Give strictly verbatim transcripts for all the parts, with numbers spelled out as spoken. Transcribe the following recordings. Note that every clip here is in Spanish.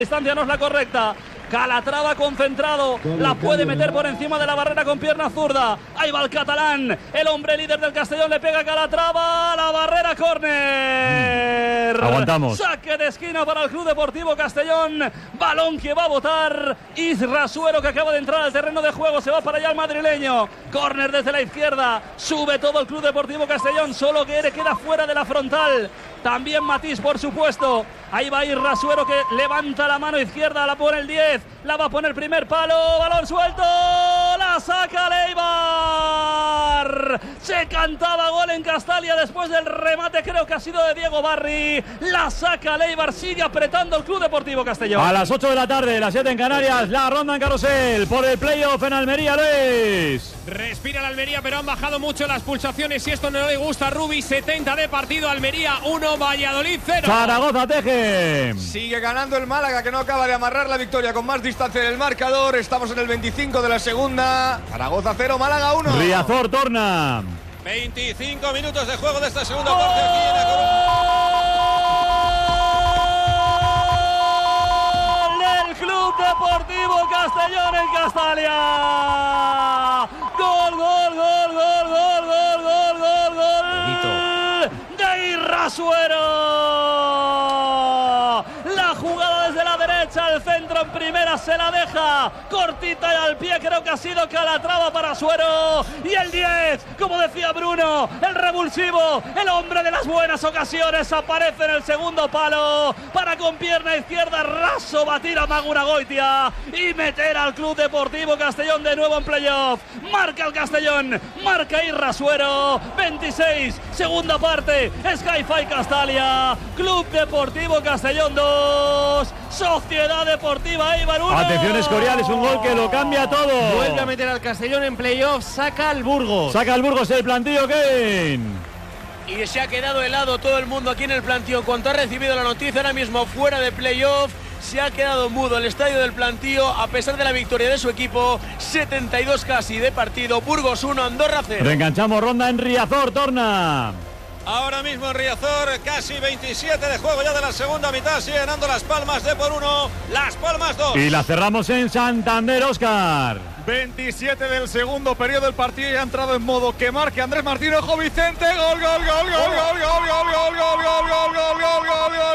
distancia no es la correcta. Calatrava concentrado, la puede meter por encima de la barrera con pierna zurda. Ahí va el catalán, el hombre líder del Castellón, le pega a Calatrava, la barrera, córner. Mm. Aguantamos. Saque de esquina para el Club Deportivo Castellón, balón que va a botar Isra Suero, que acaba de entrar al terreno de juego, se va para allá el madrileño. Córner desde la izquierda, sube todo el Club Deportivo Castellón, solo que queda fuera de la frontal. También Matís, por supuesto. Ahí va Isra Suero, que levanta la mano izquierda, la pone el diez, la va a poner primer palo, balón suelto, la saca Leibar. Se cantaba gol en Castalia después del remate, creo que ha sido de Diego Barri. La saca Leibar, sigue apretando el Club Deportivo Castellón. A las ocho de la tarde, las siete en Canarias, la ronda en Carrusel por el playoff en Almería, Luis. Respira la Almería, pero han bajado mucho las pulsaciones y esto no le gusta a Rubi. setenta de partido, Almería uno, Valladolid cero. Zaragoza teje. Sigue ganando el Málaga, que no acaba de amarrar la victoria con más distancia en el marcador. Estamos en el veinticinco de la segunda. Zaragoza cero, Málaga uno. Riazor torna. veinticinco minutos de juego de esta segunda parte aquí en la Coruña. Del Club Deportivo Castellón en Castalia. Gol, gol, gol, gol, gol, gol, gol, gol, gol. De Isra Suero. La jugada desde la derecha, el centro en primera se la deja cortita y al pie, creo que ha sido Calatrava para Suero. Y el diez, como decía Bruno, el revulsivo, el hombre de las buenas ocasiones, aparece en el segundo palo para con pierna izquierda raso batir a Maguragoitia y meter al Club Deportivo Castellón de nuevo en playoff. Marca el Castellón, marca Isra Suero. veintiséis, segunda parte, Sky-Fi Castalia, Club Deportivo Castellón dos, Sociedad Deportiva Eibar uno. Atención, Escorial, es un gol que lo cambia todo. Vuelve a meter al Castellón en playoff, saca al Burgos. Saca al Burgos el plantillo, Kevin. Y se ha quedado helado todo el mundo aquí en el plantío. En cuanto ha recibido la noticia, ahora mismo fuera de playoff, se ha quedado mudo el estadio del plantío a pesar de la victoria de su equipo. setenta y dos casi de partido. Burgos uno, Andorra cero. Reenganchamos ronda en Riazor, torna. Ahora mismo en Riazor, casi veintisiete de juego ya de la segunda mitad. Sigue ganando Las Palmas de por uno. Las Palmas dos. Y la cerramos en Santander, Óscar. veintisiete del segundo periodo del partido y ha entrado en modo que marque Andrés Martín. Ojo Vicente, gol, gol, gol, gol, gol, gol, gol, gol, gol, gol, gol, gol, gol, gol, gol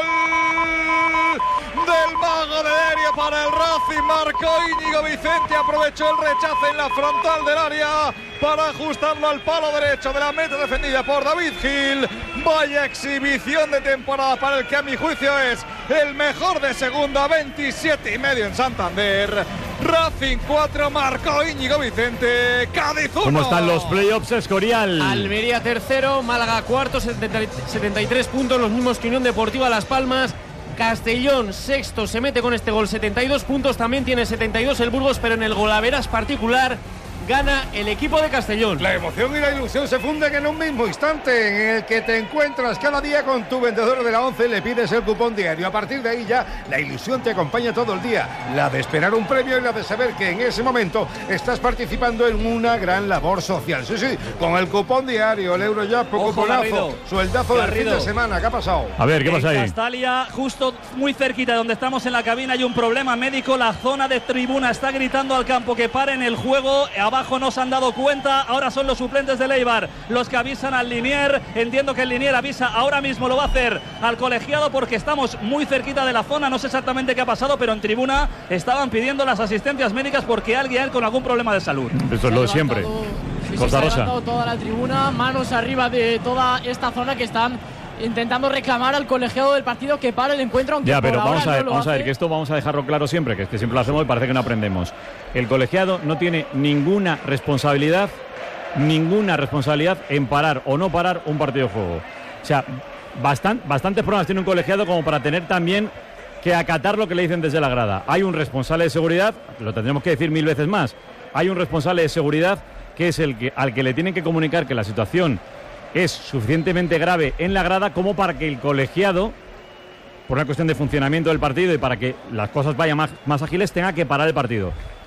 del mago de Derio para el Racing. Marcó Íñigo Vicente, aprovechó el rechace en la frontal del área para ajustarlo al palo derecho de la meta defendida por David Gil. Vaya exhibición de temporada para el que a mi juicio es el mejor de segunda. Veintisiete y medio en Santander. Racing cuatro, marcó Íñigo Vicente. Cádiz uno. ¿Cómo están los playoffs, Escorial? Almería tercero, Málaga cuarto, setenta y tres puntos, los mismos que Unión Deportiva Las Palmas. Castellón sexto, se mete con este gol, setenta y dos puntos, también tiene setenta y dos el Burgos, pero en el golaveras particular gana el equipo de Castellón. La emoción y la ilusión se funden en un mismo instante en el que te encuentras cada día con tu vendedor de la once, le pides el cupón diario. A partir de ahí ya la ilusión te acompaña todo el día, la de esperar un premio y la de saber que en ese momento estás participando en una gran labor social. Sí, sí, con el cupón diario, el Eurojackpot, cuponazo, Garrido. sueldazo del fin de semana. ¿Qué ha pasado? A ver, ¿qué pasa ahí? En Castalia, justo muy cerquita de donde estamos en la cabina, hay un problema médico. La zona de tribuna está gritando al campo que paren el juego. Abajo no se han dado cuenta, ahora son los suplentes de Leibar los que avisan al Linier. Entiendo que el Linier avisa ahora mismo, lo va a hacer al colegiado porque estamos muy cerquita de la zona. No sé exactamente qué ha pasado, pero en tribuna estaban pidiendo las asistencias médicas porque alguien con algún problema de salud. Esto es lo de siempre. Costa Rosa. Toda la tribuna, manos arriba de toda esta zona que están intentando reclamar al colegiado del partido que pare el encuentro, aunque ya, pero por vamos ahora a ver, no lo vamos a ver, hace. que esto vamos a dejarlo claro siempre, que es que siempre lo hacemos y parece que no aprendemos. El colegiado no tiene ninguna responsabilidad, ninguna responsabilidad en parar o no parar un partido de juego. O sea, bastan, bastantes problemas tiene un colegiado como para tener también que acatar lo que le dicen desde la grada. Hay un responsable de seguridad, lo tendremos que decir mil veces más, hay un responsable de seguridad que es el que, al que le tienen que comunicar que la situación es suficientemente grave en la grada como para que el colegiado, por una cuestión de funcionamiento del partido y para que las cosas vayan más, más ágiles, tenga que parar el partido.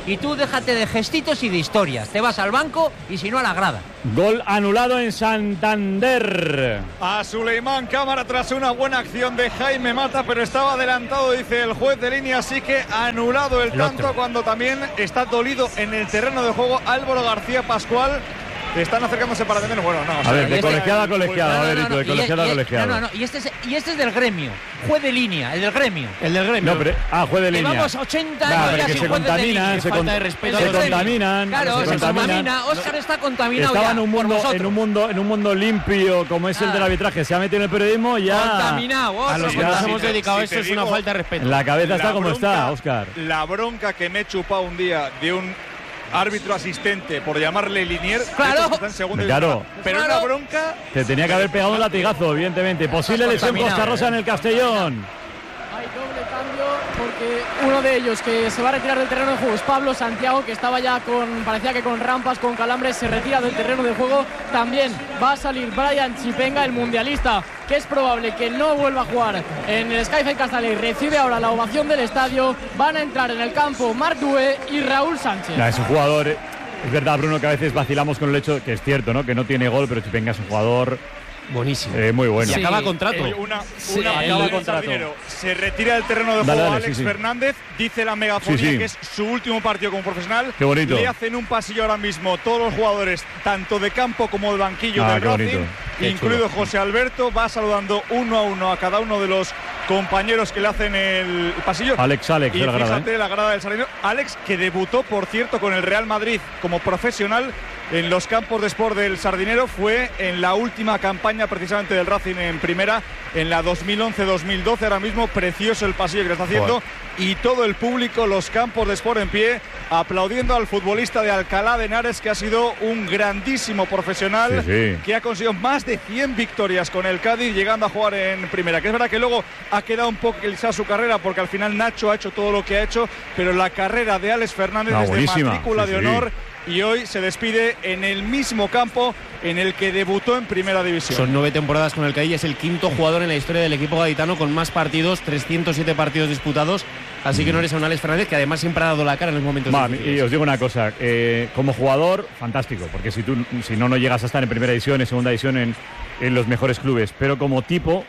Y tú déjate de gestitos y de historias. Te vas al banco y si no a la grada. Gol anulado en Santander. A Suleimán Cámara tras una buena acción de Jaime Mata, pero estaba adelantado, dice el juez de línea, así que anulado el, el tanto otro. Cuando también está dolido en el terreno de juego Álvaro García Pascual. Están acercándose para tener, bueno, no. A o sea, ver, de colegiado a colegiado, a ver, no, no, no, de colegiado a colegiado. No, no, no, y este, es, y este es del gremio, juez de línea, el del gremio. El del gremio. No, pero, ah, juez de línea. Llevamos ochenta nah, años ya sin se juez de línea. Se, con, falta de respeto se contaminan. Claro, se, se contaminan. contamina. Óscar está contaminado Estaba ya, en un mundo, en un mundo, en un mundo limpio como es ah. el del arbitraje. Se ha metido en el periodismo y ya. Contaminado. A los que nos hemos dedicado a esto es una falta de respeto. La cabeza está como está, Óscar. La bronca que me he chupado un día de un árbitro asistente por llamarle Linier, claro, está en segundo claro. pero claro. una bronca. Te tenía que haber pegado un latigazo, evidentemente. Posible lesión Costa Rosa en el Castellón. Hay doble cambio porque uno de ellos que se va a retirar del terreno de juego es Pablo Santiago, que estaba ya con, parecía que con rampas, con calambres, se retira del terreno de juego. También va a salir Brian Chipenga, el mundialista, que es probable que no vuelva a jugar en el Skyfight Castellón. Recibe ahora la ovación del estadio. Van a entrar en el campo Marc Dué y Raúl Sánchez. No, es un jugador, es verdad, Bruno, que a veces vacilamos con el hecho, que es cierto, ¿no?, que no tiene gol, pero Chipenga es un jugador buenísimo. Eh, muy bueno. Y sí, acaba contrato. Eh, una, sí, una acaba contrato. Se retira del terreno de juego dale, dale, Alex sí, sí. Fernández. Dice la megafonía sí, sí. que es su último partido como profesional. Qué bonito. Le hacen un pasillo ahora mismo todos los jugadores, tanto de campo como de banquillo ah, del Racing, incluido chulo. José Alberto. Va saludando uno a uno a cada uno de los compañeros que le hacen el pasillo. Alex, Alex, y la grada, fíjate ¿eh? la grada del Sardinero. Alex, que debutó, por cierto, con el Real Madrid como profesional en los campos de Sport del Sardinero. Fue en la última campaña precisamente del Racing en primera, en la dos mil once dos mil doce. Ahora mismo precioso el pasillo que le está haciendo. Joder. Y todo el público, los campos de Sport en pie, aplaudiendo al futbolista de Alcalá de Henares, que ha sido un grandísimo profesional, sí, sí. que ha conseguido más de cien victorias con el Cádiz, llegando a jugar en primera. Que es verdad que luego ha quedado un poco quizás su carrera, porque al final Nacho ha hecho todo lo que ha hecho, pero la carrera de Alex Fernández ah, es de matrícula sí, de honor. Sí. Y hoy se despide en el mismo campo en el que debutó en primera división. Son nueve temporadas con el Cádiz, es el quinto jugador en la historia del equipo gaditano con más partidos, trescientos siete partidos disputados. Así que no eres a un Alex Fernández, que además siempre ha dado la cara en los momentos Va, difíciles. Y os digo una cosa, eh, como jugador, fantástico, porque si tú si no, no llegas a estar en primera división, en segunda división, en, en los mejores clubes, pero como tipo,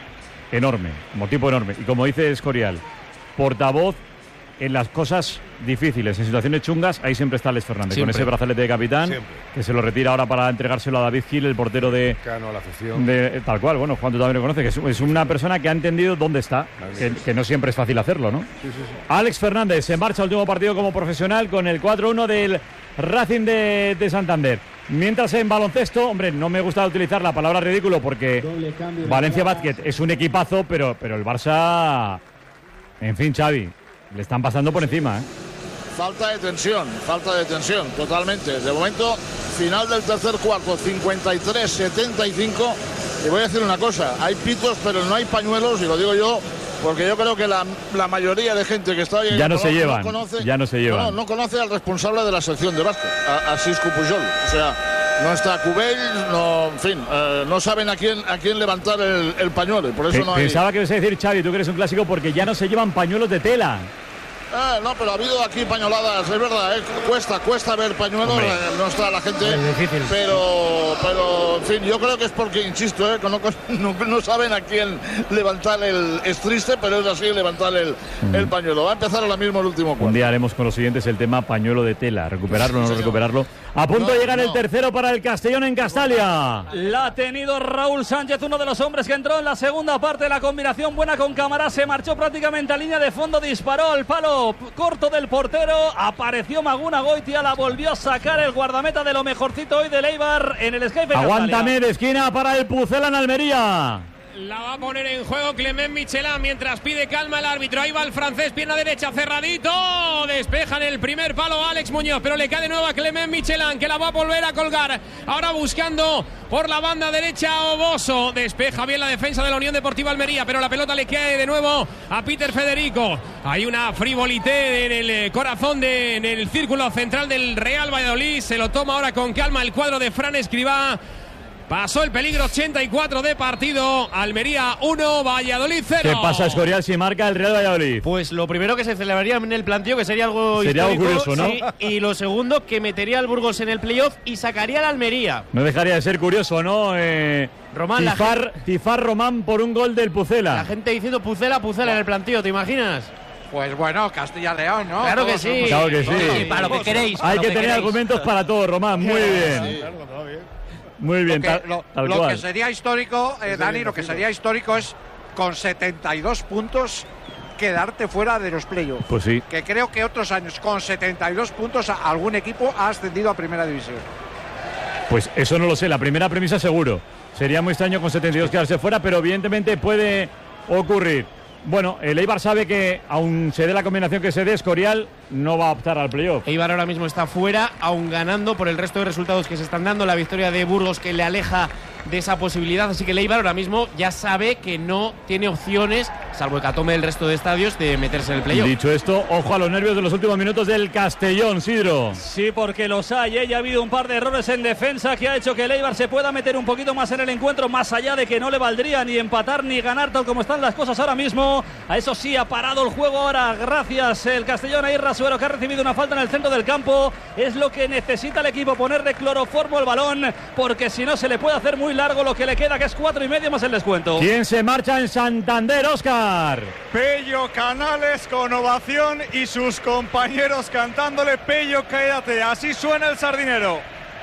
enorme, como tipo enorme. Y como dice Escorial, portavoz en las cosas difíciles, en situaciones chungas, ahí siempre está Alex Fernández, siempre. Con ese brazalete de capitán, siempre. Que se lo retira ahora para entregárselo a David Gil, el portero de... Cano, la afición. De, tal cual, bueno, Juan, tú también lo conoces, que es, es una persona que ha entendido dónde está, que, que no siempre es fácil hacerlo, ¿no? Sí, sí, sí. Alex Fernández se marcha al último partido como profesional con el cuatro uno del Racing de, de Santander. Mientras en baloncesto, hombre, no me gusta utilizar la palabra ridículo porque Valencia Basket es un equipazo, pero, pero el Barça, en fin, Xavi, le están pasando por encima, ¿eh? Falta de tensión, falta de tensión, totalmente. De momento, final del tercer cuarto, cincuenta y tres setenta y cinco. Y voy a decir una cosa, hay pitos, pero no hay pañuelos, y lo digo yo, porque yo creo que la, la mayoría de gente que está ahí... Ya no, no se llevan, no conoce, ya no se llevan. No, no conoce al responsable de la sección de básquet, a, a Siscu Pujol. O sea, no está Cubell, no, en fin, eh, no saben a quién a quién levantar el, el pañuelo, y por eso P no hay... Pensaba que ibas a decir, Xavi, tú que eres un clásico, porque ya no se llevan pañuelos de tela. Eh, no, pero ha habido aquí pañoladas, es verdad, eh, cuesta, cuesta ver pañuelos, eh, no está la gente, es difícil. pero, pero, en fin, yo creo que es porque, insisto, eh, no, no, no saben a quién levantar el, es triste, pero es así levantar el, mm. el pañuelo. Va a empezar ahora mismo el último cuarto. Un día haremos con los siguientes el tema pañuelo de tela, recuperarlo o sí, no recuperarlo. A punto no, llega no. el tercero para el Castellón en Castalia. La ha tenido Raúl Sánchez, uno de los hombres que entró en la segunda parte de la combinación buena con Camará, se marchó prácticamente a línea de fondo, disparó al palo corto del portero, apareció Maguna Goitia, la volvió a sacar el guardameta de lo mejorcito hoy de Eibar en el Skype. Aguántame de esquina para el Pucela en Almería. La va a poner en juego Clement Michelin mientras pide calma el árbitro. Ahí va el francés, pierna derecha, cerradito. Despeja en el primer palo Alex Muñoz, pero le cae de nuevo a Clement Michelin, que la va a volver a colgar. Ahora buscando por la banda derecha Oboso. Despeja bien la defensa de la Unión Deportiva Almería, pero la pelota le cae de nuevo a Peter Federico. Hay una frivolité en el corazón, de, en el círculo central del Real Valladolid. Se lo toma ahora con calma el cuadro de Fran Escribá. Pasó el peligro, ochenta y cuatro de partido. Almería uno, Valladolid cero. ¿Qué pasa, Escorial, si marca el Real Valladolid? Pues lo primero que se celebraría en el planteo, que sería algo sería histórico, algo curioso, ¿no? Sí, y lo segundo, que metería al Burgos en el playoff y sacaría al Almería. No dejaría de ser curioso, ¿no? Eh, Román, la tifar, gente- tifar Román por un gol del Pucela. La gente diciendo Pucela, Pucela en el planteo, ¿te imaginas? Pues bueno, Castilla-León, ¿no? Claro que Todos sí. somos- Claro que sí. Sí, para lo que queréis. para Hay lo que que tener queréis. argumentos para todo, Román. Muy bien. Sí. Muy bien, Lo que, tal, lo- tal lo cual. que sería histórico, eh, Dani, lo que sería histórico es con setenta y dos puntos quedarte fuera de los playoffs. Pues sí. Que creo que otros años con setenta y dos puntos a- algún equipo ha ascendido a primera división. Pues eso no lo sé, la primera premisa seguro. Sería muy extraño con setenta y dos quedarse fuera, pero evidentemente puede ocurrir. Bueno, el Eibar sabe que, aun se dé la combinación que se dé, Escorial no va a optar al playoff. Eibar ahora mismo está fuera, aún ganando por el resto de resultados que se están dando. La victoria de Burgos que le aleja de esa posibilidad. Así que el Eibar ahora mismo ya sabe que no tiene opciones, salvo el que tome el resto de estadios, de meterse en el playoff. Dicho esto, ojo a los nervios de los últimos minutos del Castellón, Sidro. Sí, porque los hay. ¿eh? Ya ha habido un par de errores en defensa que ha hecho que el Eibar se pueda meter un poquito más en el encuentro, más allá de que no le valdría ni empatar ni ganar tal como están las cosas ahora mismo. A eso sí, ha parado el juego ahora. Gracias el Castellón a Irra Suero, que ha recibido una falta en el centro del campo. Es lo que necesita el equipo, ponerle cloroformo al balón, porque si no se le puede hacer muy largo lo que le queda, que es cuatro y medio más el descuento. ¿Quién se marcha en Santander, Óscar? Pello Canales con ovación y sus compañeros cantándole Pello, quédate. Así suena el Sardinero.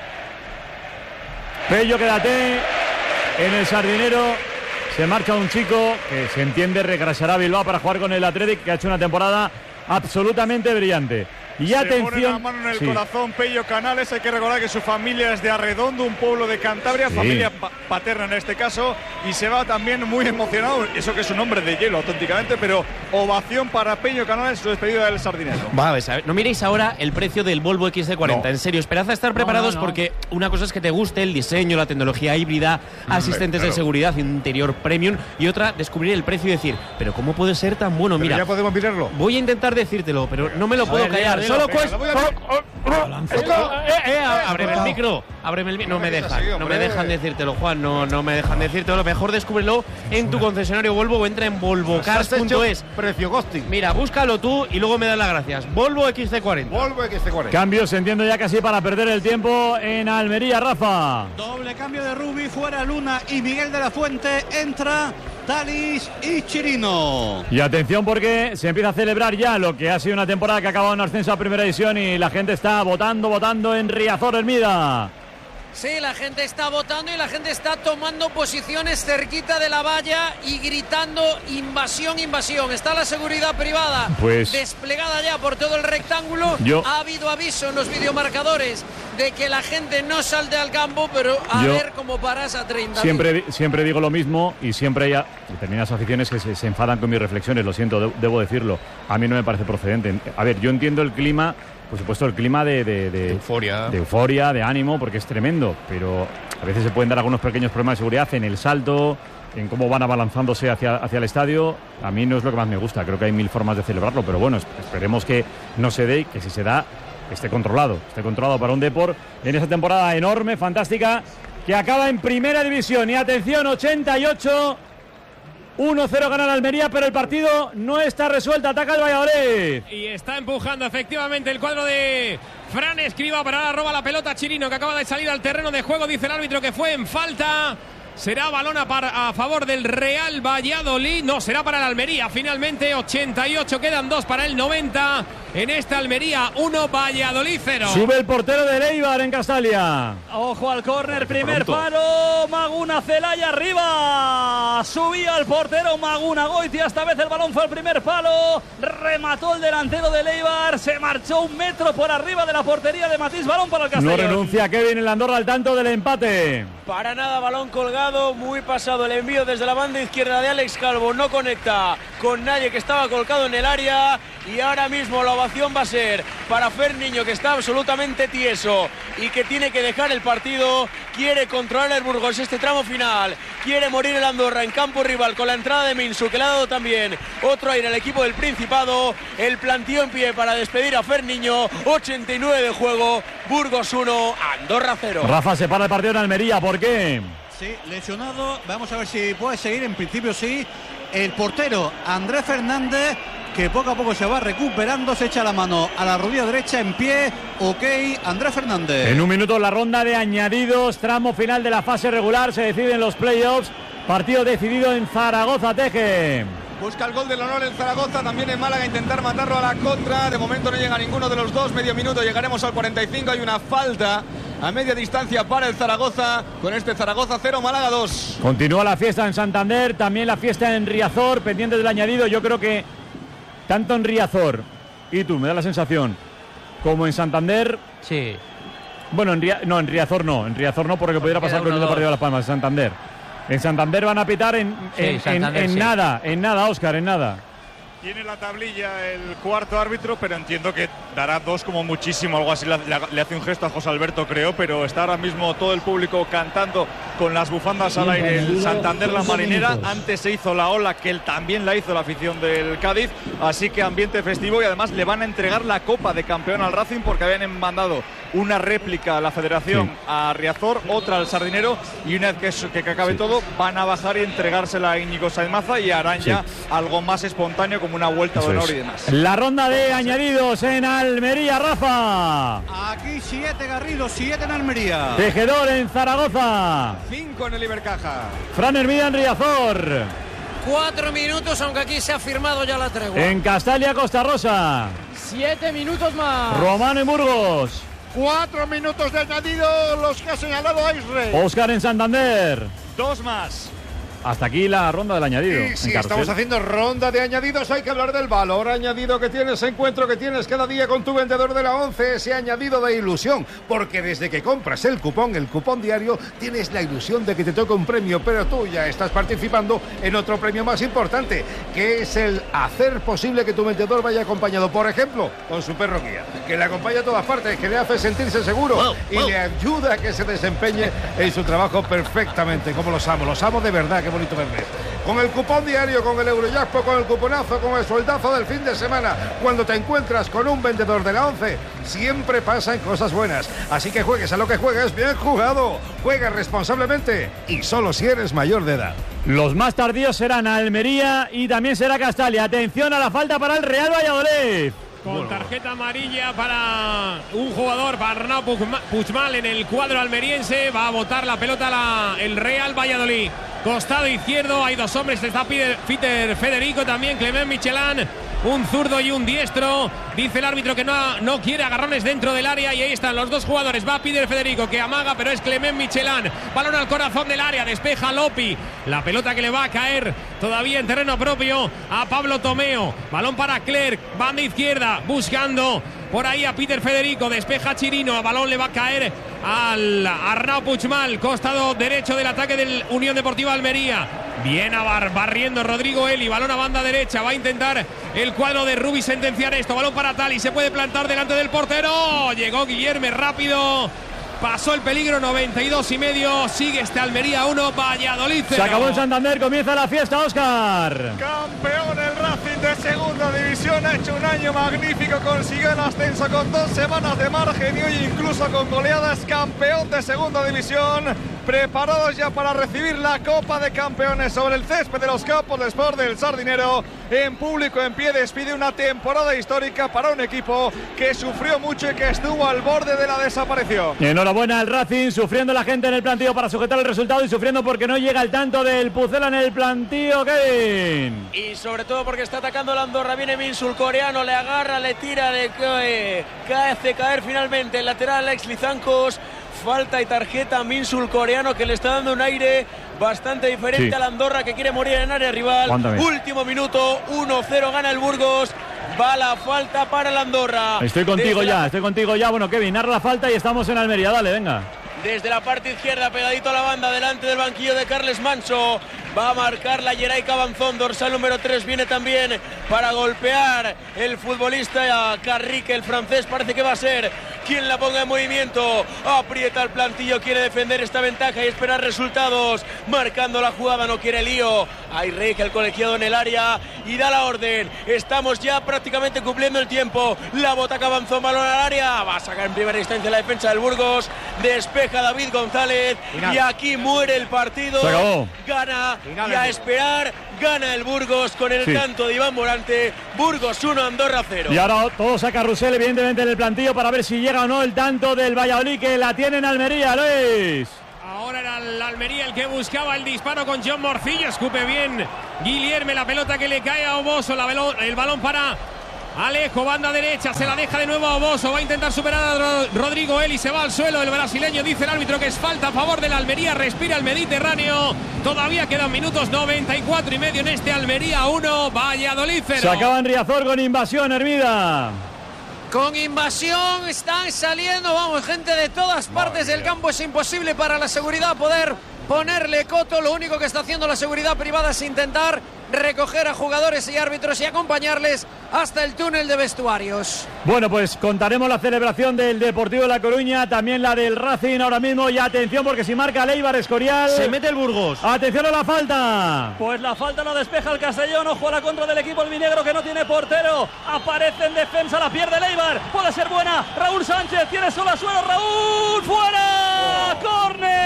Pello, quédate. En el Sardinero se marcha un chico que se entiende regresará a Bilbao para jugar con el Athletic, que ha hecho una temporada absolutamente brillante. Y Se atención, pone la mano en el sí. corazón Pello Canales. Hay que recordar que su familia es de Arredondo, un pueblo de Cantabria, Sí. familia pa- paterna en este caso, y se va también muy emocionado. Eso que es un hombre de hielo auténticamente, pero ovación para Pello Canales, su despedida del Sardinero. Vamos a ver, no miréis ahora el precio del Volvo X C cuarenta. No. En serio, esperad a estar preparados no, no. porque una cosa es que te guste el diseño, la tecnología híbrida, asistentes de seguridad, interior premium, y otra, descubrir el precio y decir, pero ¿cómo puede ser tan bueno? Pero Mira, ya podemos mirarlo. voy a intentar decírtelo, pero no me lo puedo ver, callar. dilo, Solo dilo, cuesta. venga, lo voy a Eh, eh, ábreme el micro, ábreme el micro. No me dejan, no me dejan decírtelo, Juan, no, no me dejan decírtelo. Mejor descúbrelo en tu concesionario Volvo o entra en volvocars punto es. Precio ghosting. Mira, búscalo tú y luego me das las gracias. Volvo X C cuarenta. Volvo X C cuarenta. Cambios, entiendo ya casi para perder el tiempo en Almería, Rafa. Doble cambio de Rubi, fuera Luna y Miguel de la Fuente, entra Talis y Chirino. Y atención porque se empieza a celebrar ya lo que ha sido una temporada que ha acabado en ascenso a primera división y la gente está votando, votando en Riazor, Hermida. Sí, la gente está votando y la gente está tomando posiciones cerquita de la valla y gritando invasión, invasión. Está la seguridad privada Pues- desplegada ya por todo el rectángulo. Yo- Ha habido aviso en los videomarcadores de que la gente no salte al campo, pero a Yo- ver cómo paras a treinta. Siempre, di- siempre digo lo mismo y siempre hay a- determinadas aficiones que se, se enfadan con mis reflexiones, lo siento, de- debo decirlo. A mí no me parece procedente. A ver, yo entiendo el clima, por supuesto, el clima de, de- de- euforia. de euforia, de ánimo, porque es tremendo, pero a veces se pueden dar algunos pequeños problemas de seguridad en el salto, en cómo van abalanzándose hacia, hacia el estadio. A mí no es lo que más me gusta, creo que hay mil formas de celebrarlo, pero bueno, es- esperemos que no se dé y que si se da, esté controlado, esté controlado para un Depor en esa temporada enorme, fantástica, que acaba en primera división. Y atención, ochenta y ocho, uno cero gana la Almería, pero el partido no está resuelto, ataca el Valladolid. Y está empujando efectivamente el cuadro de Fran Escriba, para ahora roba la pelota Chirino, que acaba de salir al terreno de juego. Dice el árbitro que fue en falta. Será balón a, par- a favor del Real Valladolid. No, será para el Almería. Finalmente, ochenta y ocho, quedan dos para el noventa. En esta Almería, uno, Valladolid cero. Sube el portero de Eibar en Castalia. Ojo al córner, primer pronto. palo, Maguna Celaya arriba, subía el portero Maguna Goitia, esta vez el balón fue al primer palo, remató el delantero de Eibar, se marchó un metro por arriba de la portería de Matís, balón para el No Castellón. renuncia Kevin el Andorra al tanto del empate. Para nada, balón colgado, muy pasado el envío desde la banda izquierda de Alex Calvo, no conecta con nadie que estaba colocado en el área y ahora mismo la ovación va a ser para Fer Niño, que está absolutamente tieso y que tiene que dejar el partido, quiere controlar el Burgos este tramo final, quiere morir el Andorra en campo rival con la entrada de Minsu, que le ha dado también otro aire al equipo del Principado, el planteo en pie para despedir a Fer Niño, ochenta y nueve de juego, Burgos uno, Andorra cero. Rafa se para el partido en Almería, ¿por qué? Sí, lesionado. Vamos a ver si puede seguir. En principio sí. El portero Andrés Fernández, que poco a poco se va recuperando, se echa la mano a la rodilla derecha en pie. Ok, Andrés Fernández. En un minuto la ronda de añadidos, tramo final de la fase regular, se deciden los playoffs. Partido decidido en Zaragoza, Teje. Busca el gol del honor en Zaragoza, también en Málaga, intentar matarlo a la contra. De momento no llega ninguno de los dos, medio minuto, llegaremos al cuarenta y cinco. Hay una falta a media distancia para el Zaragoza. Con este Zaragoza cero, Málaga dos. Continúa la fiesta en Santander, también la fiesta en Riazor, pendiente del añadido. Yo creo que tanto en Riazor, y tú, me da la sensación, como en Santander. Sí. Bueno, en Ria... no, en Riazor no, en Riazor no, porque pudiera pasar con el mismo partido de Las Palmas, en Santander. En Santander van a pitar en, sí, en, Santander, en, en sí. nada, en nada, Óscar, en nada. Tiene la tablilla el cuarto árbitro, pero entiendo que dará dos como muchísimo, algo así. Le, le hace un gesto a José Alberto, creo, pero está ahora mismo todo el público cantando con las bufandas al aire. El Santander, la Marinera. Antes se hizo la ola, que él también la hizo la afición del Cádiz. Así que ambiente festivo, y además le van a entregar la Copa de Campeón al Racing, porque habían mandado una réplica a la Federación, sí, a Riazor, otra al Sardinero, y una vez que, que, que acabe sí. todo, van a bajar y entregársela a Íñigo Sáenz Maza, y harán sí. ya algo más espontáneo, como una vuelta Eso de honor es. y demás. La ronda de añadidos en Almería, Rafa. Aquí siete Garrido, siete en Almería. Tejedor en Zaragoza. Cinco en el Ibercaja. Fran Hermida en Riazor. Cuatro minutos, aunque aquí se ha firmado ya la tregua. En Castalia, Costa Rosa. Siete minutos más. Romano en Burgos. Cuatro minutos de añadido, los que ha señalado Aisre. Óscar en Santander. Dos más. Hasta aquí la ronda del añadido. Y si estamos haciendo ronda de añadidos, hay que hablar del valor añadido que tienes, encuentro que tienes cada día con tu vendedor de la once, ese añadido de ilusión, porque desde que compras el cupón, el cupón diario, tienes la ilusión de que te toca un premio, pero tú ya estás participando en otro premio más importante, que es el hacer posible que tu vendedor vaya acompañado, por ejemplo, con su perro guía, que le acompaña a todas partes, que le hace sentirse seguro wow, y wow. le ayuda a que se desempeñe en su trabajo perfectamente, como los amo, los amo de verdad, que bonito verles. Con el cupón diario, con el Eurojackpot, con el cuponazo, con el sueldazo del fin de semana, cuando te encuentras con un vendedor de la once, siempre pasan cosas buenas. Así que juegues a lo que juegues, bien jugado. Juega responsablemente y solo si eres mayor de edad. Los más tardíos serán Almería y también será Castalia. Atención a la falta para el Real Valladolid. Con tarjeta amarilla para un jugador, para Arnau Puigmal en el cuadro almeriense. Va a botar la pelota la, el Real Valladolid. Costado izquierdo, hay dos hombres, está Peter, Peter Federico, también Clement Michelin, un zurdo y un diestro. Dice el árbitro que no, no quiere agarrones dentro del área, y ahí están los dos jugadores. Va Peter Federico, que amaga, pero es Clement Michelin. Balón al corazón del área, despeja Lopi. La pelota que le va a caer todavía en terreno propio a Pablo Tomeo. Balón para Clerc, banda izquierda, buscando por ahí a Peter Federico, despeja Chirino, a balón le va a caer al Arnau Puigmal, costado derecho del ataque del Unión Deportiva Almería. Bien a bar, barriendo Rodrigo Eli, balón a banda derecha, va a intentar el cuadro de Rubi sentenciar esto, balón para Tali, se puede plantar delante del portero, llegó Guillerme rápido, pasó el peligro, noventa y dos y medio, sigue este Almería uno, Valladolid cero. Se acabó el Santander, comienza la fiesta, Óscar. Campeón el Racing de segunda división, ha hecho un año magnífico, consiguió el ascenso con dos semanas de margen y hoy incluso con goleadas, campeón de segunda división, preparados ya para recibir la Copa de Campeones sobre el césped de los Campos de Sport del Sardinero, en público, en pie, despide una temporada histórica para un equipo que sufrió mucho y que estuvo al borde de la desaparición. Enhorabuena al Racing, sufriendo la gente en el plantío para sujetar el resultado y sufriendo porque no llega el tanto del Pucela en el plantío, Kevin. Y sobre todo porque está atacando la Andorra, viene Minsul, coreano, le agarra, le tira, de eh, hace caer finalmente el lateral Alex Lizancos. Falta y tarjeta a Minsul, coreano, que le está dando un aire bastante diferente sí. a la Andorra, que quiere morir en área rival. Cuántame. Último minuto, uno cero gana el Burgos. Va la falta para la Andorra. Estoy contigo Desde ya, la... estoy contigo ya. Bueno, Kevin, narra la falta y estamos en Almería. Dale, venga. Desde la parte izquierda, pegadito a la banda, delante del banquillo de Carles Manso. Va a marcar la Geray Cabanzón, dorsal número tres, viene también para golpear el futbolista Carrique, el francés, parece que va a ser quien la ponga en movimiento. Aprieta el plantillo, quiere defender esta ventaja y esperar resultados. Marcando la jugada, no quiere lío. Hay rey que el colegiado en el área y da la orden. Estamos ya prácticamente cumpliendo el tiempo. La Botaca avanzó, balón al área. Va a sacar en primera instancia la defensa del Burgos. Despeja David González. Final. Y aquí muere el partido. Se acabó. Gana Final. Y a esperar. Gana el Burgos con el sí. canto de Iván Morante. Burgos uno, Andorra cero. Y ahora todo saca Rusell, evidentemente, en el plantillo para ver si llega o no el tanto del Valladolid, que la tiene en Almería, Luis. Ahora era el Almería el que buscaba el disparo con John Morcillo. Escupe bien Guilherme, la pelota que le cae a Oboso. La balón, el balón para Alejo, banda derecha, se la deja de nuevo a Oboso. Va a intentar superar a Rodrigo Eli, se va al suelo el brasileño. Dice el árbitro que es falta a favor del Almería. Respira el Mediterráneo. Todavía quedan minutos, noventa y cuatro y medio en este Almería uno, Valladolid cero. Se acaba en Riazor con invasión, Hermida. Con invasión están saliendo, vamos, gente de todas partes del campo. Es imposible para la seguridad poder ponerle coto. Lo único que está haciendo la seguridad privada es intentar recoger a jugadores y árbitros y acompañarles hasta el túnel de vestuarios. Bueno, pues contaremos la celebración del Deportivo de La Coruña, también la del Racing ahora mismo. Y atención, porque si marca Leibar Escorial, se mete el Burgos. Atención a la falta. Pues la falta no despeja el Castellón. Ojo a la contra del equipo albinegro, que no tiene portero. Aparece en defensa, la pierde Leibar. Puede ser buena. Raúl Sánchez tiene solo a suelo. Raúl, fuera. Oh.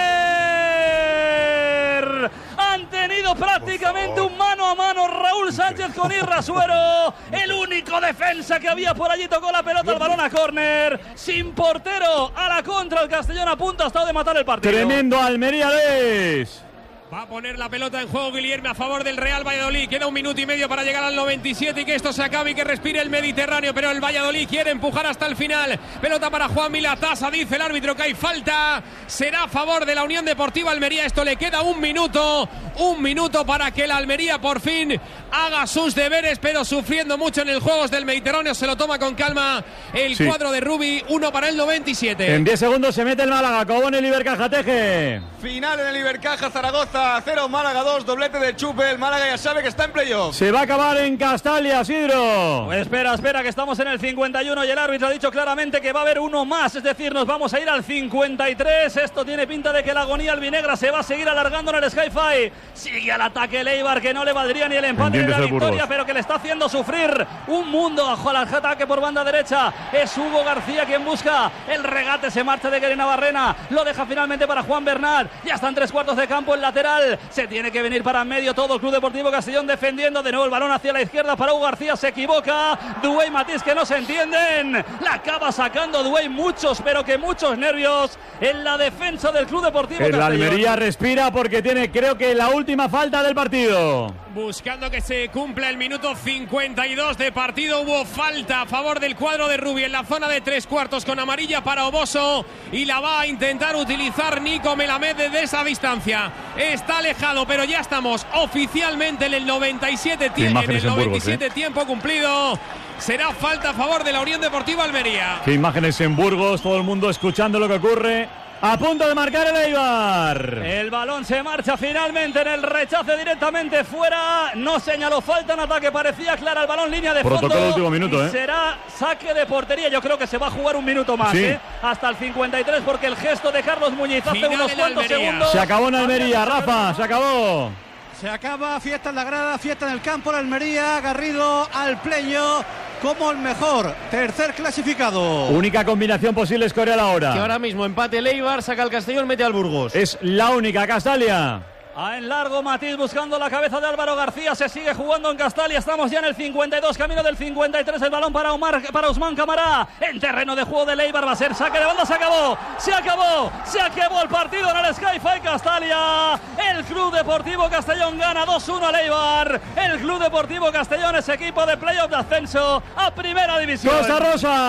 Córner. Han tenido prácticamente un mano a mano Raúl Sánchez con Irrasuero. El único defensa que había por allí tocó la pelota, el balón a córner. Sin portero, a la contra, el Castellón a punto ha estado de matar el partido. Tremendo Almería, Luis. Va a poner la pelota en juego Guilherme a favor del Real Valladolid. Queda un minuto y medio para llegar al noventa y siete y que esto se acabe y que respire el Mediterráneo. Pero el Valladolid quiere empujar hasta el final. Pelota para Juan Milatasa. Dice el árbitro que hay falta. Será a favor de la Unión Deportiva Almería. Esto le queda un minuto. Un minuto para que la Almería por fin haga sus deberes, pero sufriendo mucho en el Juegos del Mediterráneo. Se lo toma con calma el sí. cuadro de Rubi. Uno para el noventa y siete. En diez segundos se mete el Málaga. Cobón el Ibercaja Teje. Final en el Ibercaja Zaragoza. cero, Málaga dos, doblete de Chupe. El Málaga ya sabe que está en playoff. Se va a acabar en Castalia, Sidro. Pues espera, espera, que estamos en el cincuenta y uno y el árbitro ha dicho claramente que va a haber uno más. Es decir, nos vamos a ir al cincuenta y tres. Esto tiene pinta de que la agonía albinegra se va a seguir alargando en el Sky-Fi. Sigue al ataque Leibar, que no le valdría ni el empate ni la victoria, pero que le está haciendo sufrir un mundo. Bajo el ataque por banda derecha es Hugo García quien busca el regate. Se marcha de Guerena Barrena. Lo deja finalmente para Juan Bernat. Ya están tres cuartos de campo el lateral. Se tiene que venir para en medio todo el Club Deportivo Castellón defendiendo. De nuevo el balón hacia la izquierda para Hugo García. Se equivoca. Duey Matís, que no se entienden. La acaba sacando Duey. Muchos, pero que muchos nervios en la defensa del Club Deportivo el Castellón. Almería respira porque tiene, creo que, la última falta del partido. Buscando que se cumpla el minuto cincuenta y dos de partido. Hubo falta a favor del cuadro de Rubi en la zona de tres cuartos con amarilla para Oboso. Y la va a intentar utilizar Nico Melamed desde esa distancia. Está alejado, pero ya estamos oficialmente en el noventa y siete, tie- en el noventa y siete Burgos, ¿eh? Tiempo cumplido. Será falta a favor de la Unión Deportiva Almería. Qué imágenes en Burgos, todo el mundo escuchando lo que ocurre. A punto de marcar el Eibar. El balón se marcha finalmente en el rechace directamente fuera. No señaló falta en ataque, parecía clara el balón, línea de fondo. Protocolo último minuto, ¿eh? Será saque de portería. Yo creo que se va a jugar un minuto más, sí. ¿eh? Hasta el cincuenta y tres, porque el gesto de Carlos Muñiz hace Final unos cuantos Almería. segundos. Se acabó en Almería, Rafa, se acabó. Se acaba, fiesta en la grada, fiesta en el campo, la Almería, Garrido al pleño como el mejor, tercer clasificado. Única combinación posible es Escorial ahora. Que ahora mismo empate Leibar, saca el Castellón, mete al Burgos. Es la única, Castalia. A en largo Matís buscando la cabeza de Álvaro García. Se sigue jugando en Castalia. Estamos ya en el cincuenta y dos, camino del cincuenta y tres. El balón para Omar, para Ousmane Camará. En terreno de juego de Leibar va a ser saque de banda. Se acabó, se acabó, se acabó el partido en el Sky-Fi Castalia. El Club Deportivo Castellón gana dos uno a Leibar. El Club Deportivo Castellón es equipo de playoff de ascenso a Primera División. Costa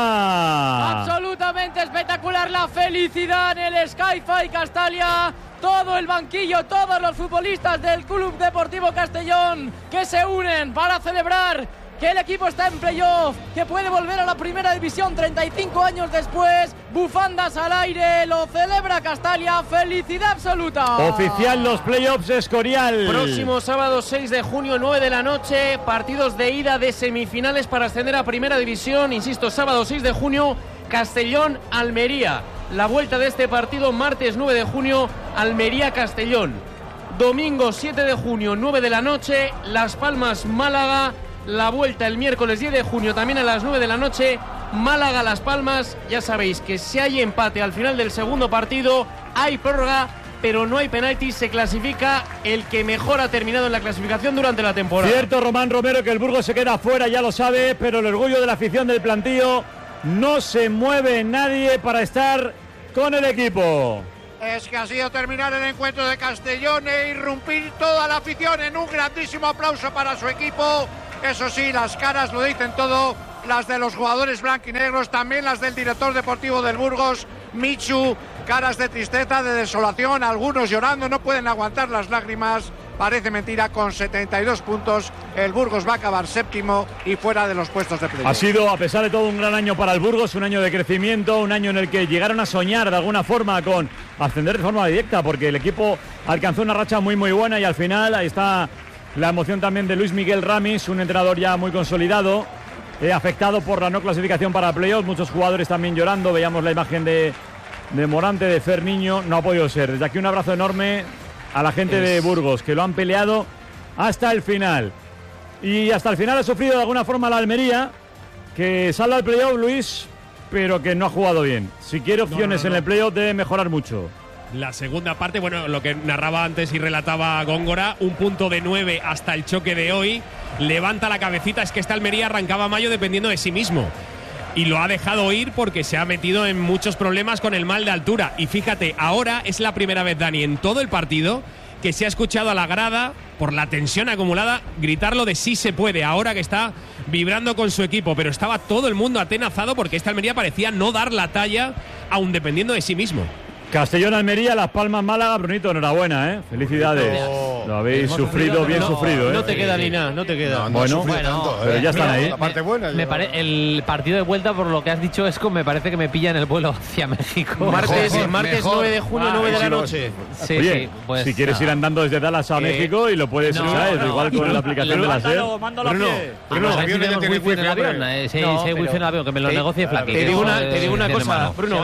Rosa. Absolutamente espectacular la felicidad en el Sky-Fi Castalia. Todo el banquillo, todos los futbolistas del Club Deportivo Castellón que se unen para celebrar que el equipo está en playoff, que puede volver a la Primera División treinta y cinco años después. Bufandas al aire, lo celebra Castalia, felicidad absoluta. Oficial los playoffs Escorial. Próximo sábado seis de junio, nueve de la noche, partidos de ida de semifinales para ascender a Primera División. Insisto, sábado seis de junio, Castellón-Almería. La vuelta de este partido, martes nueve de junio, Almería-Castellón. Domingo siete de junio, nueve de la noche, Las Palmas-Málaga. La vuelta el miércoles diez de junio, también a las nueve de la noche, Málaga-Las Palmas. Ya sabéis que si hay empate al final del segundo partido, hay prórroga, pero no hay penaltis, se clasifica el que mejor ha terminado en la clasificación durante la temporada. Cierto, Román Romero, que el Burgos se queda fuera, ya lo sabe, pero el orgullo de la afición del plantío, no se mueve nadie para estar con el equipo. Es que ha sido terminar el encuentro de Castellón e irrumpir toda la afición en un grandísimo aplauso para su equipo. Eso sí, las caras lo dicen todo, las de los jugadores blanquinegros, también las del director deportivo del Burgos, Michu, caras de tristeza, de desolación, algunos llorando, no pueden aguantar las lágrimas. Parece mentira, con setenta y dos puntos el Burgos va a acabar séptimo y fuera de los puestos de playoff. Ha sido, a pesar de todo, un gran año para el Burgos, un año de crecimiento, un año en el que llegaron a soñar de alguna forma con ascender de forma directa, porque el equipo alcanzó una racha muy muy buena y al final ahí está la emoción también de Luis Miguel Ramis, un entrenador ya muy consolidado, eh, afectado por la no clasificación para playoffs, muchos jugadores también llorando, veíamos la imagen de, de Morante, de Fer Niño, no ha podido ser. Desde aquí un abrazo enorme a la gente es... de Burgos, que lo han peleado hasta el final. Y hasta el final ha sufrido de alguna forma la Almería, que sale al playoff, Luis, pero que no ha jugado bien. Si quiere opciones no, no, no. en el playoff debe mejorar mucho. La segunda parte, bueno, lo que narraba antes y relataba Góngora, un punto de nueve hasta el choque de hoy. Levanta la cabecita, es que esta Almería arrancaba mayo dependiendo de sí mismo. Y lo ha dejado ir porque se ha metido en muchos problemas con el mal de altura. Y fíjate, ahora es la primera vez, Dani, en todo el partido que se ha escuchado a la grada, por la tensión acumulada, gritarlo de sí se puede, ahora que está vibrando con su equipo. Pero estaba todo el mundo atenazado porque esta Almería parecía no dar la talla, aun dependiendo de sí mismo. Castellón, Almería, Las Palmas, Málaga. Brunito, enhorabuena, ¿eh? Felicidades. Oh, lo habéis Hemos sufrido, bien no, sufrido, ¿eh? No te queda ni nada, no te queda. No, no bueno, bueno tanto, ¿eh? Pero ya están ahí. La parte buena. Me pare, el partido de vuelta, por lo que has dicho, es como me parece que me pilla en el vuelo hacia México. Martes, mejor, martes mejor. nueve de junio, ah, nueve de la noche. Sí, Oye, sí, pues, si quieres no. ir andando desde Dallas a eh, México y lo puedes, no, ¿sabes? No, Igual con no, la aplicación de la SER. Mándalo a pie. Pero los aviones ya tienen wifi en el avión. Si hay wifi en el avión, que me lo negocie Flaky. Te digo una cosa, Bruno,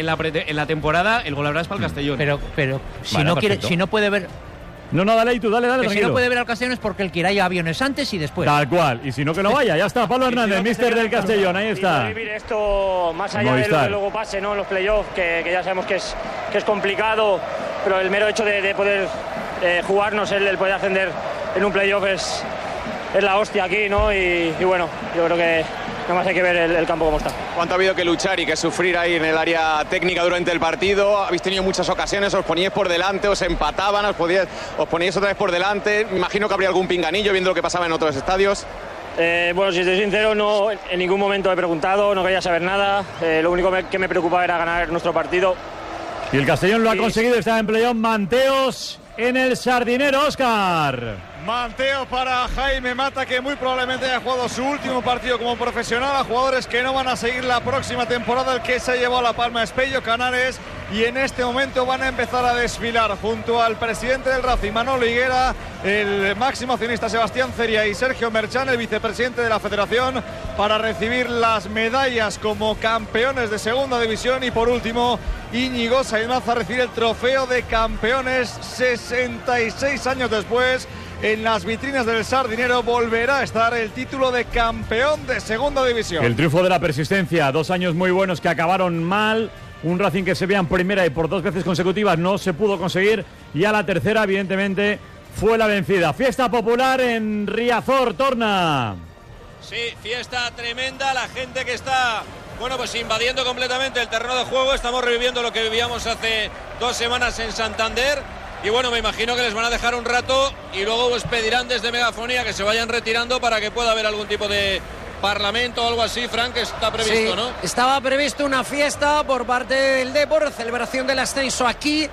en la temporada el gol habrá es para el Castellón. Pero Pero si bueno, no quiere, si no puede ver. No, no, dale ahí tú, dale, dale. Si no puede ver al Castellón es porque el que haya aviones antes y después. Tal cual. Y si no, que no vaya. Ya está, Pablo Hernández, si no, mister del Castellón. Ahí está. Vivir esto más allá Movistar. De lo que luego pase, ¿no? En los playoffs, que, que ya sabemos que es, que es complicado, pero el mero hecho de, de poder eh, jugarnos, el, el poder ascender en un playoff es, es la hostia aquí, ¿no? Y, y bueno, yo creo que nada más hay que ver el, el campo como está. ¿Cuánto ha habido que luchar y que sufrir ahí en el área técnica durante el partido? Habéis tenido muchas ocasiones, os poníais por delante, os empataban, os, podíais, os poníais otra vez por delante. Me imagino que habría algún pinganillo viendo lo que pasaba en otros estadios. Eh, bueno, si estoy sincero, no, en ningún momento he preguntado, no quería saber nada. Eh, lo único que me preocupaba era ganar nuestro partido. Y el Castellón lo ha conseguido, está en playoff. Manteos en el Sardinero, Óscar. Manteo para Jaime Mata, que muy probablemente haya jugado su último partido como profesional. A jugadores que no van a seguir la próxima temporada. El que se ha llevado la palma es Pello Canares, y en este momento van a empezar a desfilar junto al presidente del Racing, Manolo Higuera, el máximo accionista Sebastián Ceria y Sergio Merchán, el vicepresidente de la federación, para recibir las medallas como campeones de segunda división. Y por último, Íñigo Sainz a recibir el trofeo de campeones sesenta y seis años después. En las vitrinas del Sardinero volverá a estar el título de campeón de segunda división. El triunfo de la persistencia, dos años muy buenos que acabaron mal. Un Racing que se vea en primera y por dos veces consecutivas no se pudo conseguir. Y a la tercera, evidentemente, fue la vencida. Fiesta popular en Riazor, Torna. Sí, fiesta tremenda. La gente que está, bueno, pues invadiendo completamente el terreno de juego. Estamos reviviendo lo que vivíamos hace dos semanas en Santander. Y bueno, me imagino que les van a dejar un rato y luego pues pedirán desde megafonía que se vayan retirando para que pueda haber algún tipo de parlamento o algo así. Frank, está previsto, sí, ¿no? Estaba previsto una fiesta por parte del Depor, celebración del ascenso aquí.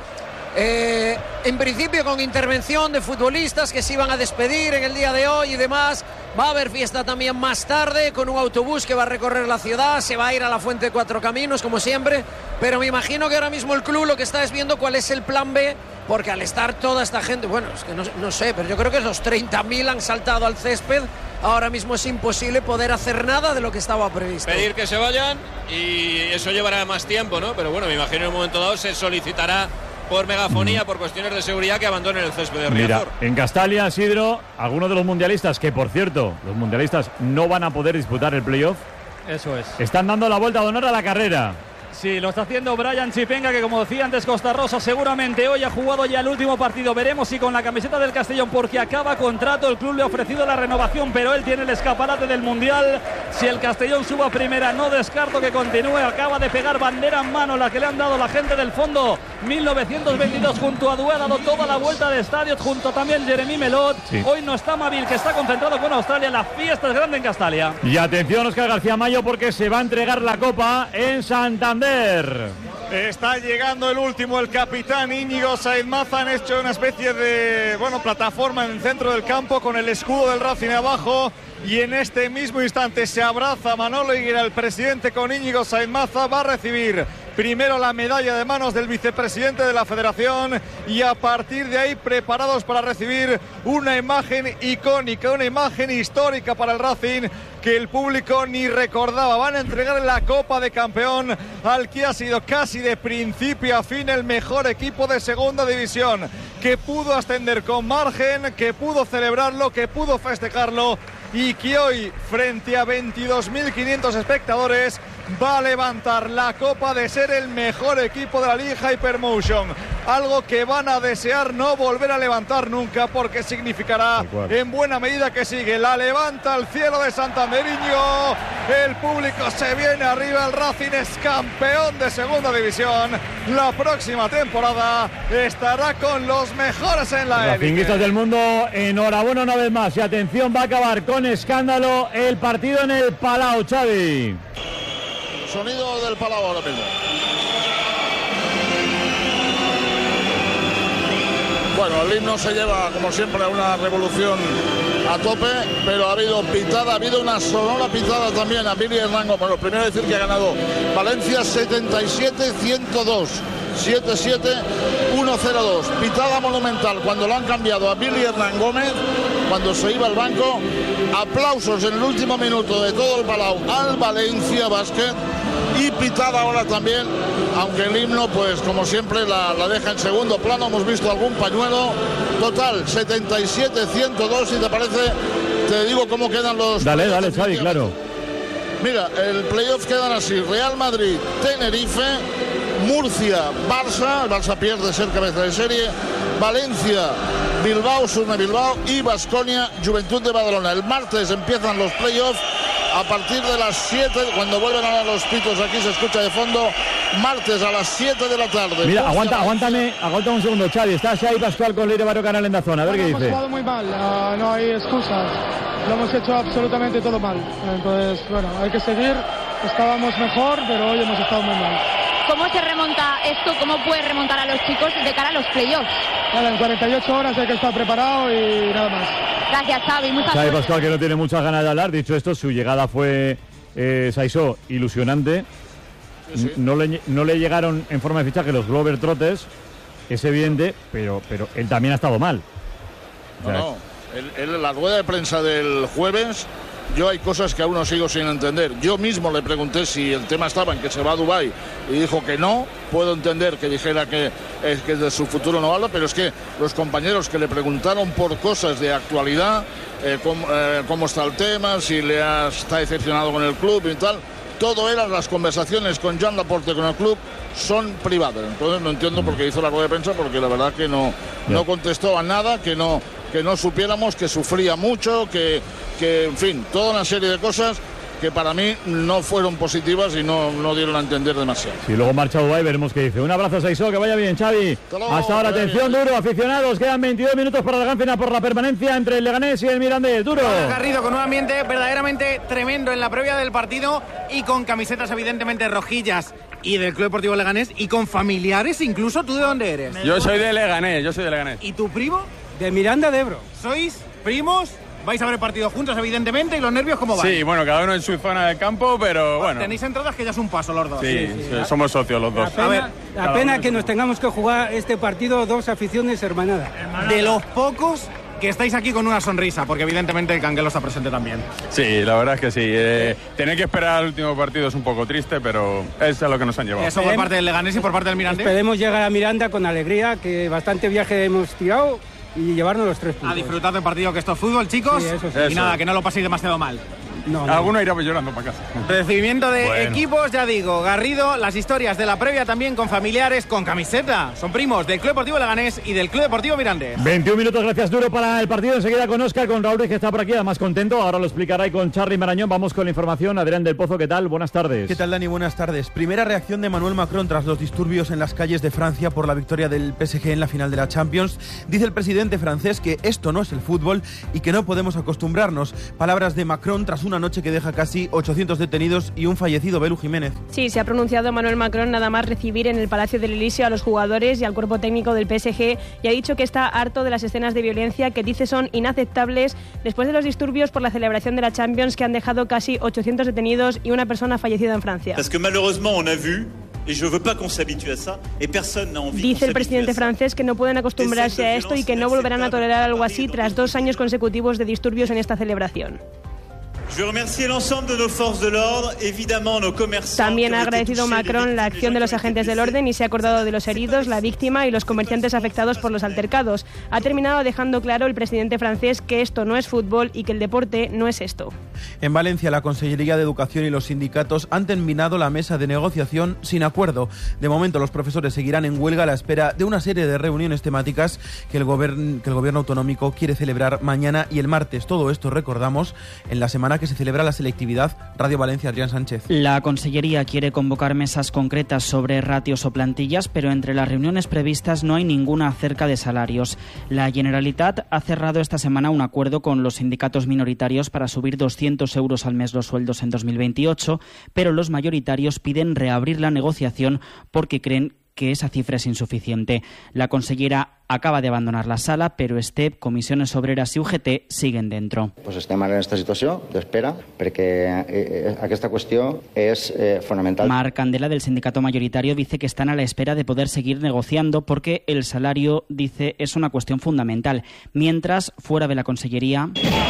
Eh, en principio con intervención de futbolistas que se iban a despedir en el día de hoy y demás. Va a haber fiesta también más tarde con un autobús que va a recorrer la ciudad. Se va a ir a la Fuente de Cuatro Caminos como siempre, pero me imagino que ahora mismo el club lo que está es viendo cuál es el plan B, porque al estar toda esta gente, bueno, es que no, no sé, pero yo creo que los treinta mil han saltado al césped ahora mismo es imposible poder hacer nada de lo que estaba previsto. Pedir que se vayan y eso llevará más tiempo, ¿no? Pero bueno, me imagino en un momento dado se solicitará por megafonía, mm. por cuestiones de seguridad, que abandonen el césped de Riazor. Mira, en Castalia, Sidro, algunos de los mundialistas, que por cierto, los mundialistas no van a poder disputar el playoff. Eso es. Están dando la vuelta de honor a la carrera. Sí, lo está haciendo Brian Chipenga, que como decía antes Costa Rosa, seguramente hoy ha jugado ya el último partido. Veremos si con la camiseta del Castellón, porque acaba contrato, el club le ha ofrecido la renovación, pero él tiene el escaparate del Mundial. Si el Castellón suba a primera, no descarto que continúe. Acaba de pegar bandera en mano, la que le han dado la gente del fondo mil novecientos veintidós junto a Due, ha dado toda la vuelta de estadios, junto también Jeremy Melot. Sí. Hoy no está Mavil, que está concentrado con Australia. La fiesta es grande en Castalia. Y atención, Óscar García Mayo, porque se va a entregar la Copa en Santander. Está llegando el último, el capitán Íñigo Said Maza. Han hecho una especie de, bueno, plataforma en el centro del campo con el escudo del Racing abajo. Y en este mismo instante se abraza Manolo Higuera, el presidente, con Íñigo Said Maza. Va a recibir primero la medalla de manos del vicepresidente de la federación y a partir de ahí preparados para recibir una imagen icónica, una imagen histórica para el Racing que el público ni recordaba. Van a entregar la Copa de Campeón al que ha sido casi de principio a fin el mejor equipo de segunda división, que pudo ascender con margen, que pudo celebrarlo, que pudo festejarlo y que hoy, frente a veintidós mil quinientos espectadores, va a levantar la copa de ser el mejor equipo de la Liga Hypermotion. Algo que van a desear no volver a levantar nunca, porque significará en buena medida que sigue. La levanta al cielo de Santanderiño. El público se viene arriba. El Racing es campeón de segunda división. La próxima temporada estará con los mejores en la élite. Racinguistas del mundo, enhorabuena una vez más. Y atención, va a acabar con escándalo el partido en el Palau, Xavi. Sonido del Palau ahora mismo. Bueno, el himno se lleva, como siempre, una revolución a tope, pero ha habido pitada, ha habido una sonora pitada también a Billy Hernán. Bueno, primero decir que ha ganado Valencia setenta y siete a ciento dos. siete siete uno cero dos. Pitada monumental cuando lo han cambiado a Billy Hernán Gómez, cuando se iba al banco. Aplausos en el último minuto de todo el Palau al Valencia Basket. Y pitada ahora también, aunque el himno, pues como siempre, la, la deja en segundo plano. Hemos visto algún pañuelo. Total, setenta y siete a ciento dos. Si te parece, te digo cómo quedan los... Dale, dale, Xavi, claro. Mira, el playoff quedan así: Real Madrid, Tenerife, Murcia, Barça. El Barça pierde, ser cabeza de serie. Valencia, Bilbao, Surne Bilbao y Baskonia, Juventud de Badalona. El martes empiezan los playoffs a partir de las siete, cuando vuelven a los pitos, aquí se escucha de fondo. Martes a las siete de la tarde. Mira, aguanta, aguántame, aguántame un segundo, Xavi. Estás ahí, Pascual, con Leire Barrio Canal en la zona. A ver qué dice. Hemos jugado muy mal, uh, no hay excusas. Lo hemos hecho absolutamente todo mal. Entonces, bueno, hay que seguir. Estábamos mejor, pero hoy hemos estado muy mal. ¿Cómo se remonta esto? ¿Cómo puede remontar a los chicos de cara a los playoffs? Nada, en cuarenta y ocho horas hay que estar preparado y nada más. Gracias, Xavi. Muchas Xavi gracias. Pascual, que no tiene muchas ganas de hablar. Dicho esto, su llegada fue, eh, Saisó, ilusionante. Sí, sí. No, le, no le llegaron en forma de fichaje los Glover Trotters, es evidente, pero, pero él también ha estado mal. No, no. El, el, la rueda de prensa del jueves, yo hay cosas que aún no sigo sin entender. Yo mismo le pregunté si el tema estaba en que se va a Dubái y dijo que no. Puedo entender que dijera que, eh, que de su futuro no habla, pero es que los compañeros que le preguntaron por cosas de actualidad, eh, cómo, eh, cómo está el tema, si le ha, está decepcionado con el club y tal, todo eran las conversaciones con Joan Laporte con el club son privadas. Entonces no entiendo por qué hizo la rueda de prensa, porque la verdad que no, no contestó a nada, que no, que no supiéramos, que sufría mucho, que, que en fin, toda una serie de cosas que para mí no fueron positivas y no, no dieron a entender demasiado. Si luego marcha a Dubái, veremos qué dice. Un abrazo a Saisó, que vaya bien, Xavi. Hasta ahora, atención, bien. Duro, aficionados, quedan veintidós minutos para la gran final por la permanencia entre el Leganés y el Mirandés. Duro. Garrido, con un ambiente verdaderamente tremendo en la previa del partido y con camisetas evidentemente rojillas y del Club Deportivo Leganés y con familiares incluso. ¿Tú de dónde eres? Yo soy de Leganés, yo soy de Leganés. ¿Y tu primo? De Miranda de Ebro. ¿Sois primos? Vais a ver el partido juntos, evidentemente, y los nervios, ¿cómo van? Sí, bueno, cada uno en su zona del campo, pero bueno. Tenéis entradas que ya es un paso los dos. Sí, sí, sí, somos socios los dos. La pena, a ver, la pena que nos tengamos que jugar este partido dos aficiones hermanadas. De los pocos que estáis aquí con una sonrisa, porque evidentemente el Canguelo está presente también. Sí, la verdad es que sí. Eh, tener que esperar al último partido es un poco triste, pero es a lo que nos han llevado. Eso por parte del Leganés y por parte del Mirandés. Podemos llegar a Miranda con alegría, que bastante viaje hemos tirado y llevarnos los tres puntos. A disfrutar del partido, que esto es fútbol, chicos. Sí, eso sí. Y nada, que no lo paséis demasiado mal. No, no. Alguno irá llorando para casa. Recibimiento de Bueno. equipos, ya digo, Garrido, las historias de la previa también con familiares, con camiseta. Son primos del Club Deportivo Leganés y del Club Deportivo Mirandés. veintiún minutos, gracias Duro para el partido. Enseguida con Óscar, con Raúl, que está por aquí, además contento. Ahora lo explicará y con Charly Marañón. Vamos con la información. Adrián del Pozo, ¿qué tal? Buenas tardes. ¿Qué tal, Dani? Buenas tardes. Primera reacción de Emmanuel Macron tras los disturbios en las calles de Francia por la victoria del P S G en la final de la Champions. Dice el presidente francés que esto no es el fútbol y que no podemos acostumbrarnos. Palabras de Macron tras una noche que deja casi ochocientos detenidos y un fallecido, Belu Jiménez. Sí, se ha pronunciado Emmanuel Macron nada más recibir en el Palacio del Elíseo a los jugadores y al cuerpo técnico del P S G y ha dicho que está harto de las escenas de violencia que dice son inaceptables después de los disturbios por la celebración de la Champions que han dejado casi ochocientos detenidos y una persona fallecida en Francia. Parce que malheureusement on a vu et je veux pas qu'on s'habitue a ça et personne n'a envie. Dice el presidente francés que no pueden acostumbrarse a esto y que no volverán a tolerar algo así tras dos años consecutivos de disturbios en esta celebración. También ha agradecido Macron la acción de los agentes del orden y se ha acordado de los heridos, la víctima y los comerciantes afectados por los altercados. Ha terminado dejando claro el presidente francés que esto no es fútbol y que el deporte no es esto. En Valencia, la Consellería de Educación y los sindicatos han terminado la mesa de negociación sin acuerdo. De momento, los profesores seguirán en huelga a la espera de una serie de reuniones temáticas que el, gobern- que el gobierno autonómico quiere celebrar mañana y el martes. Todo esto, recordamos, en la semana que se celebra la selectividad. Radio Valencia, Adrián Sánchez. La Consellería quiere convocar mesas concretas sobre ratios o plantillas, pero entre las reuniones previstas no hay ninguna acerca de salarios. La Generalitat ha cerrado esta semana un acuerdo con los sindicatos minoritarios para subir doscientos euros al mes los sueldos en dos mil veintiocho, pero los mayoritarios piden reabrir la negociación porque creen que esa cifra es insuficiente. La consellera acaba de abandonar la sala, però S T E P, Comissiones Obreras i U G T siguen dentro. Pues estem ara en aquesta situació d'espera perquè eh, aquesta qüestió és eh, fonamental. Marc Candela, del sindicato mayoritario, dice que están a la espera de poder seguir negociando porque el salario, dice, es una cuestión fundamental. Mientras, fuera de la consellería,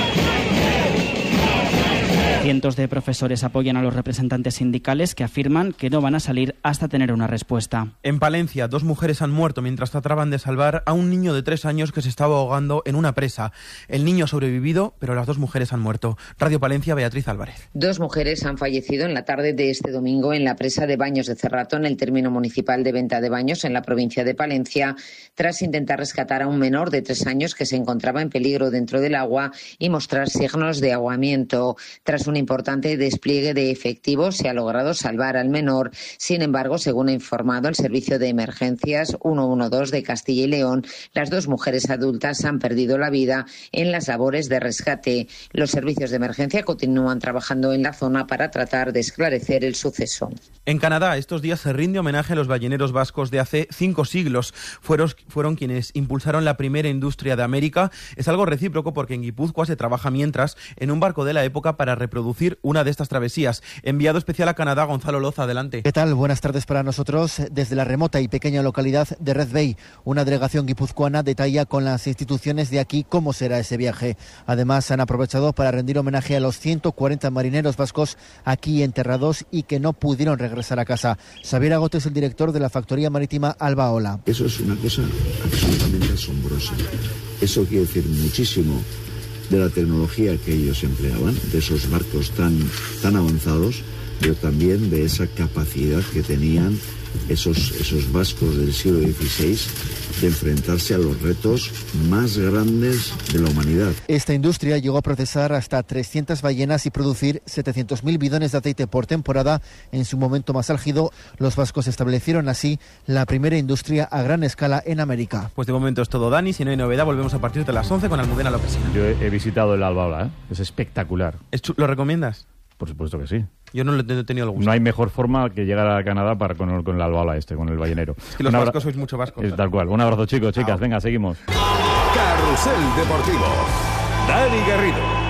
cientos de profesores apoyan a los representantes sindicales que afirman que no van a salir hasta tener una respuesta. En Palencia, dos mujeres han muerto mientras trataban de salvar a un niño de tres años que se estaba ahogando en una presa. El niño ha sobrevivido, pero las dos mujeres han muerto. Radio Palencia, Beatriz Álvarez. Dos mujeres han fallecido en la tarde de este domingo en la presa de Baños de Cerrato, en el término municipal de Venta de Baños, en la provincia de Palencia, tras intentar rescatar a un menor de tres años que se encontraba en peligro dentro del agua y mostrar signos de ahogamiento. Tras un importante despliegue de efectivos se ha logrado salvar al menor. Sin embargo, según ha informado el Servicio de Emergencias ciento doce de Castilla y León, las dos mujeres adultas han perdido la vida en las labores de rescate. Los servicios de emergencia continúan trabajando en la zona para tratar de esclarecer el suceso. En Canadá, estos días se rinde homenaje a los balleneros vascos de hace cinco siglos. Fueron, fueron quienes impulsaron la primera industria de América. Es algo recíproco porque en Guipúzcoa se trabaja mientras en un barco de la época para reproducir una de estas travesías. Enviado especial a Canadá, Gonzalo Loza, adelante. ¿Qué tal? Buenas tardes para nosotros. Desde la remota y pequeña localidad de Red Bay, una delegación guipuzcoana detalla con las instituciones de aquí cómo será ese viaje. Además, han aprovechado para rendir homenaje a los ciento cuarenta marineros vascos aquí enterrados y que no pudieron regresar a casa. Xavier Agote es el director de la factoría marítima Alba Ola. Eso es una cosa absolutamente asombrosa. Eso quiere decir muchísimo de la tecnología que ellos empleaban, de esos barcos tan, tan avanzados, pero también de esa capacidad que tenían esos, esos vascos del siglo dieciséis de enfrentarse a los retos más grandes de la humanidad. Esta industria llegó a procesar hasta trescientas ballenas y producir setecientos mil bidones de aceite por temporada. En su momento más álgido, los vascos establecieron así la primera industria a gran escala en América. Pues de momento es todo, Dani. Si no hay novedad, volvemos a partir de las once con Almudena Lopesina. Yo he, he visitado el Alba Ola, ¿eh? Es espectacular. ¿Es ¿Lo recomiendas? Por supuesto que sí. Yo no lo he tenido el gusto. No hay mejor forma que llegar a Canadá para con el, con el Alba Ola este, con el ballenero. Es que los vascos sois mucho vascos. Es tal cual. Un abrazo, chicos, chicas. Venga, seguimos. Carrusel Deportivo. Dani Garrido.